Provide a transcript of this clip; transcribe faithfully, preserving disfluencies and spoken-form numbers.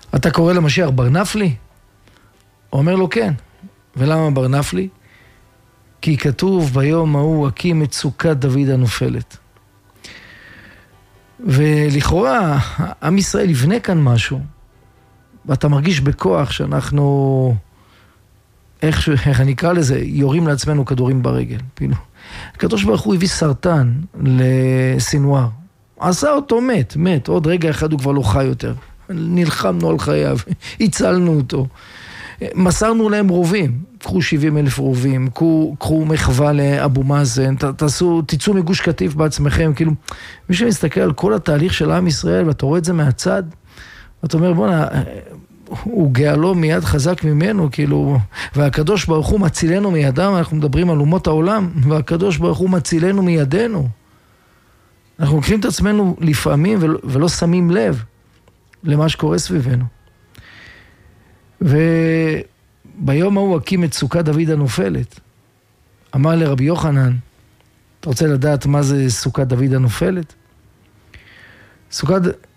אתה קורא למשיח בר נפלי? הוא אומר לו כן. ולמה בר נפלי? כי כתוב ביום ההוא הקים את סוכת דוד הנופלת. ולכאורה, עם ישראל יבנה כאן משהו, ואתה מרגיש בכוח שאנחנו, איך, איך אני אקרא לזה, יורים לעצמנו כדורים ברגל. פינו. הקדוש ברוך הוא הביא סרטן לסינואר. עשה אותו מת, מת. עוד רגע אחד הוא כבר לא חי יותר. נלחמנו על חייו, הצלנו אותו. מסרנו להם רובים, קחו שבעים אלף רובים, קחו, קחו מחווה לאבו מאזן, ת, תעשו, תצאו מגוש קטיף בעצמכם, כאילו, מי שמסתכל על כל התהליך של עם ישראל, ואתה רואה את זה מהצד, ואתה אומר, בוא'נה, הוא גאלו מיד חזק ממנו, כאילו, והקדוש ברוך הוא מצילנו מידם, אנחנו מדברים על אומות העולם, והקדוש ברוך הוא מצילנו מידינו. אנחנו לוקחים את עצמנו לפעמים, ולא, ולא שמים לב למה שקורה סביבנו. וביום ההוא הקים את סוכת דוד הנופלת. אמר לרבי יוחנן, אתה רוצה לדעת מה זה סוכת דוד הנופלת? סוכת,